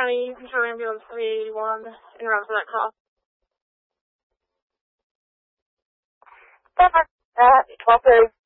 County, control ambulance 381, in route for that call. 12:30.